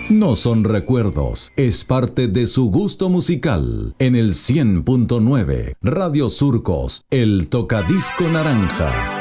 No son recuerdos, es parte de su gusto musical. En el 100.9, Radio Surcos, el tocadisco naranja.